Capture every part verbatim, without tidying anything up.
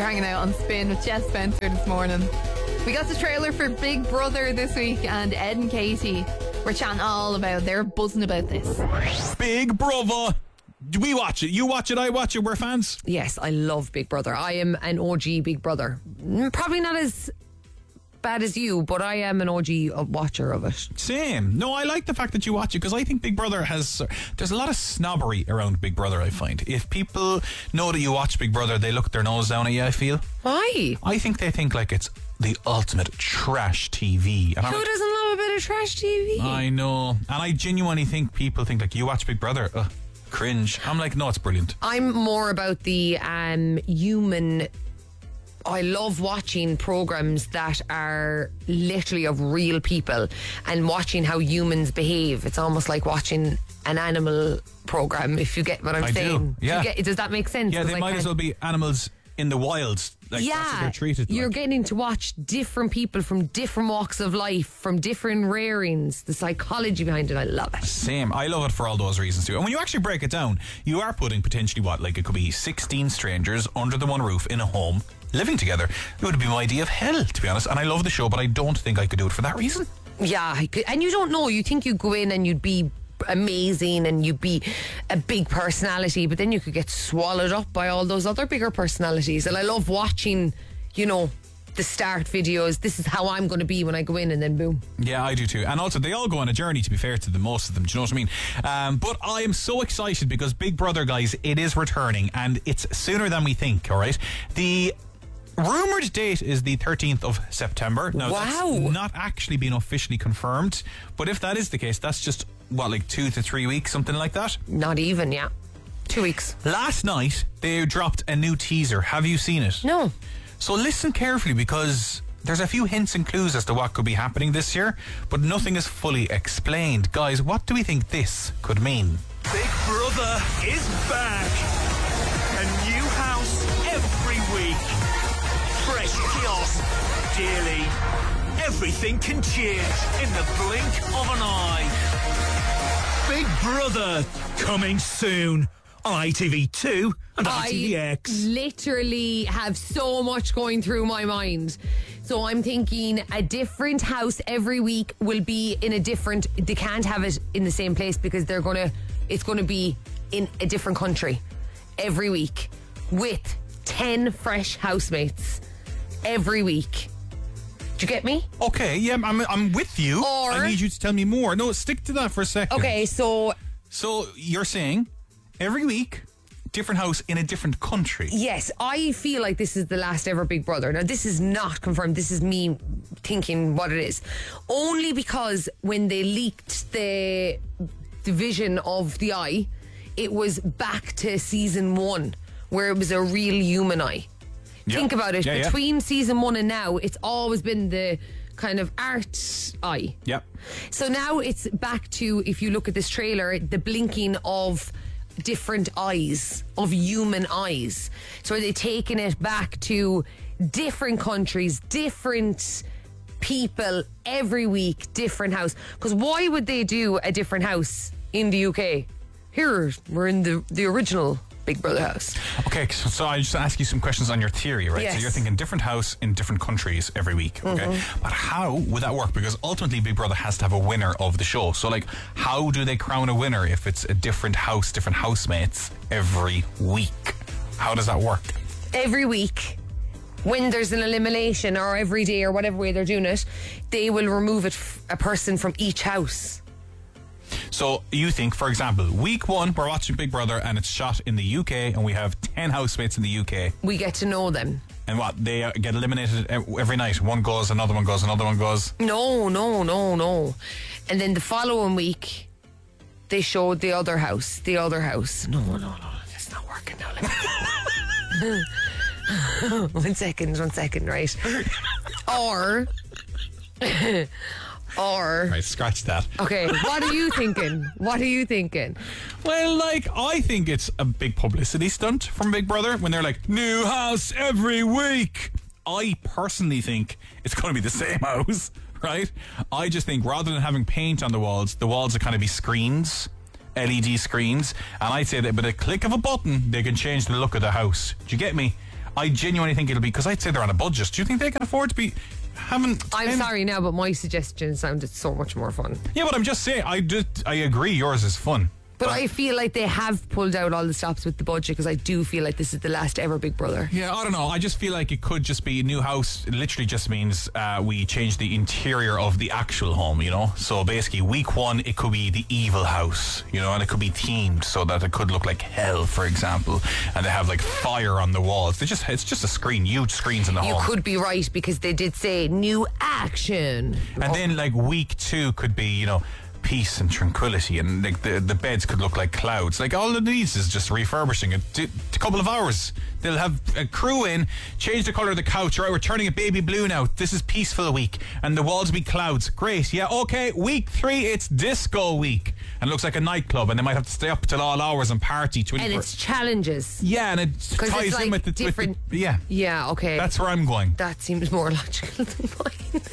You're hanging out on Spin with Jess Spencer this morning. We got the trailer for Big Brother this week, and Ed and Katie were chatting all about, they're buzzing about this. Big Brother. We watch it. You watch it, I watch it. We're fans. Yes, I love Big Brother. I am an O G Big Brother. Probably not as bad as you, but I am an O G watcher of it. Same. No, I like the fact that you watch it because I think Big Brother has... There's a lot of snobbery around Big Brother, I find. If people know that you watch Big Brother, they look their nose down at you, I feel. Why? I think they think like it's the ultimate trash T V. And Who I, doesn't love a bit of trash T V? I know. And I genuinely think people think like, you watch Big Brother? Ugh, cringe. I'm like, no, it's brilliant. I'm more about the um, human... I love watching programs that are literally of real people and watching how humans behave. It's almost like watching an animal program, if you get what I'm I saying. do, yeah. You get, does that make sense? Yeah, they I might as well be animals in the wild. Like, yeah, that's what they're treated you're like. getting to watch different people from different walks of life, from different rearings, the psychology behind it. I love it. Same. I love it for all those reasons too. And when you actually break it down, you are putting potentially what, like it could be sixteen strangers under the one roof in a home living together. It would be my idea of hell, to be honest. And I love the show, but I don't think I could do it for that reason. Yeah, I could, and you don't know. You think you'd go in and you'd be amazing and you'd be a big personality, but then you could get swallowed up by all those other bigger personalities. And I love watching, you know, the start videos. This is how I'm going to be when I go in, and then boom. Yeah, I do too. And also they all go on a journey, to be fair to them, most of them. Do you know what I mean? Um, but I am so excited because Big Brother, guys, it is returning and it's sooner than we think, all right? The rumoured date is the thirteenth of September. Now, wow. That's not actually been officially confirmed, but if that is the case, that's just, what, like two to three weeks, something like that? Not even, yeah. Two weeks. Last night, they dropped a new teaser. Have you seen it? No. So listen carefully because there's a few hints and clues as to what could be happening this year, but nothing is fully explained. Guys, what do we think this could mean? Big Brother is back. A new house every week. Fresh chaos daily. Everything can change in the blink of an eye. Big Brother coming soon on I T V two and I T V X. I literally have so much going through my mind. So I'm thinking a different house every week will be in a different... They can't have it in the same place because they're going to... It's going to be in a different country every week with ten fresh housemates every week. Do you get me? Okay, yeah, I'm I'm with you. Or- I need you to tell me more. No, stick to that for a second. Okay, so... So you're saying every week, different house in a different country. Yes, I feel like this is the last ever Big Brother. Now, this is not confirmed. This is me thinking what it is. Only because when they leaked the division of the eye, it was back to season one, where it was a real human eye. Yep. Think about it. Yeah, yeah. Between season one and now, it's always been the kind of art eye. Yep. So now it's back to, if you look at this trailer, the blinking of different eyes, of human eyes. So are they taking it back to different countries, different people every week, different house? Because why would they do a different house in the U K? Here, we're in the, the original Big Brother house. Okay, so, so I just ask you some questions on your theory, right? Yes. So you're thinking different house in different countries every week, okay? Mm-hmm. But how would that work? Because ultimately Big Brother has to have a winner of the show. So like, how do they crown a winner if it's a different house, different housemates every week? How does that work? Every week, when there's an elimination, or every day, or whatever way they're doing it, they will remove it f- a person from each house. So you think, for example, week one, we're watching Big Brother and it's shot in the U K and we have ten housemates in the U K. We get to know them. And what, they uh, get eliminated every night? One goes, another one goes, another one goes? No, no, no, no. And then the following week, they showed the other house. The other house. No, no, no. It's not working now. Let me... one second, one second, right? Or... Or... Right, scratch that. Okay, what are you thinking? What are you thinking? Well, like, I think it's a big publicity stunt from Big Brother when they're like, new house every week. I personally think it's going to be the same house, right? I just think rather than having paint on the walls, the walls are kind of be screens, L E D screens, and I'd say that with a click of a button, they can change the look of the house. Do you get me? I genuinely think it'll be, because I'd say they're on a budget. Do you think they can afford to be having... I'm ten sorry now, but my suggestion sounded so much more fun. Yeah, but I'm just saying, I, did, I agree yours is fun. But I feel like they have pulled out all the stops with the budget, because I do feel like this is the last ever Big Brother. Yeah, I don't know. I just feel like it could just be a new house. It literally just means uh, we change the interior of the actual home, you know? So basically, week one, it could be the evil house, you know, and it could be themed so that it could look like hell, for example. And they have like fire on the walls. They just It's just a screen, huge screens in the You home. could be right, because they did say new action. And then like week two could be, you know, peace and tranquility, and like the the beds could look like clouds. Like all it needs is just refurbishing it. D- a couple of hours. They'll have a crew in, change the colour of the couch. Right, we're turning it baby blue now. This is peaceful week, and the walls be clouds. Great, yeah, okay. Week three, it's disco week, and it looks like a nightclub, and they might have to stay up till all hours and party. And it's challenges. yeah, and it 'Cause ties it's like in with the different. With the, yeah, Yeah, okay. that's where I'm going. that seems more logical than mine.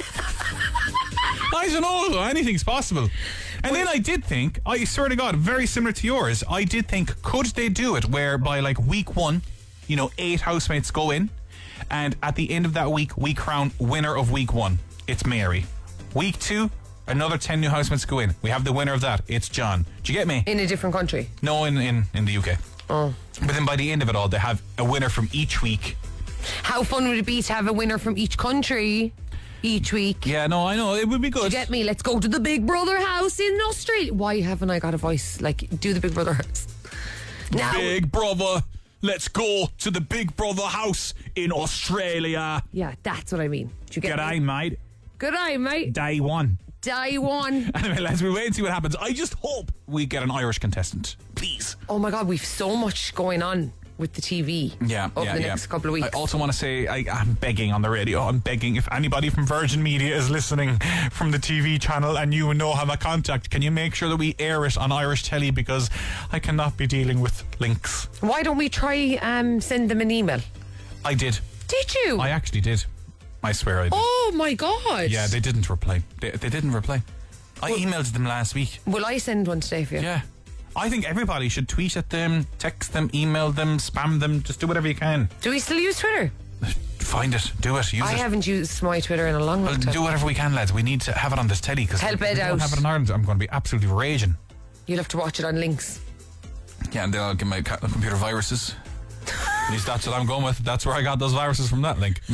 I don't know, anything's possible. And then I did think, I swear to God, very similar to yours, I did think, could they do it where by like week one, you know, eight housemates go in, and at the end of that week, we crown winner of week one. It's Mary. Week two, another ten new housemates go in. We have the winner of that. It's John. Do you get me? In a different country. No, in, in, in the U K. Oh. But then by the end of it all, they have a winner from each week. How fun would it be to have a winner from each country each week? Yeah, no, I know. It would be good. You get me? Let's go to the Big Brother house in Australia. Why haven't I got a voice like do the Big Brother house? Now, Big Brother, let's go to the Big Brother house in Australia. yeah, that's what I mean. Do you get G'day, me? mate. Good eye, mate. Day one. Day one. Anyway, let's we wait and see what happens. I just hope we get an Irish contestant, please. Oh my God, we've so much going on with the T V. Yeah, over yeah, the yeah. next couple of weeks. I also want to say I, I'm begging on the radio. I'm begging if anybody from Virgin Media is listening from the T V channel and you know have a contact, can you make sure that we air it on Irish telly, because I cannot be dealing with links. Why don't we try um send them an email? I did. Did you? I actually did. I swear I did. Oh my God. Yeah, they didn't reply. They, they didn't reply. I emailed them last week. Will I send one today for you? Yeah. I think everybody should tweet at them, text them, email them, spam them. Just do whatever you can. Do we still use Twitter? Find it. Do it. Use I it. haven't used my Twitter in a long, Well, long time. do whatever we can, lads. We need to have it on this telly, because Help if Ed we out. don't have it in Ireland, I'm going to be absolutely raging. You'll have to watch it on links. Yeah, and then I'll get my ca- computer viruses. At least that's what I'm going with. That's where I got those viruses from, that link.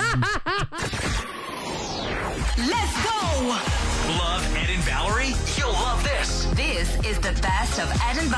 Let's go! Love Ed and Valerie? You'll love this. This is the best of Ed and